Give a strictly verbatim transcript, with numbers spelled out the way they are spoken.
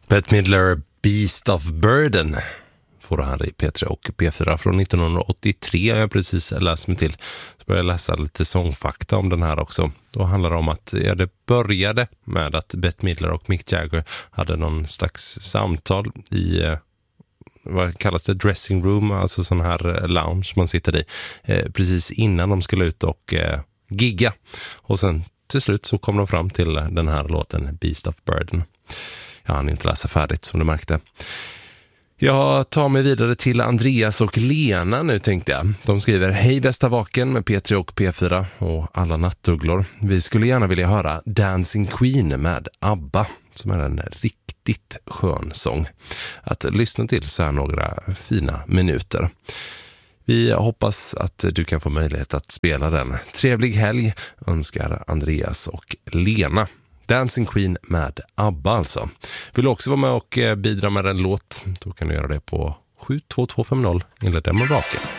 Bette Midler, Beast of Burden får här i P tre och P fyra från nittonhundraåttiotre. Jag har precis läst mig till. Så började jag läsa lite sångfakta om den här också. Då handlar det om att ja, det började med att Bette Midler och Mick Jagger hade någon slags samtal i vad kallas det, dressing room, alltså sån här lounge man sitter i eh, precis innan de skulle ut och eh, gigga. Och sen till slut så kom de fram till den här låten Beast of Burden. Jag hann inte läsa färdigt som du märkte. Jag tar mig vidare till Andreas och Lena nu tänkte jag. De skriver: hej bästa vaken med P tre och P fyra och alla nattugglor. Vi skulle gärna vilja höra Dancing Queen med ABBA, som är en riktigt skön sång att lyssna till så här några fina minuter. Vi hoppas att du kan få möjlighet att spela den. Trevlig helg önskar Andreas och Lena. Dancing Queen med ABBA alltså. Vill du också vara med och bidra med en låt, då kan du göra det på sju två två fem noll eller den med vaken.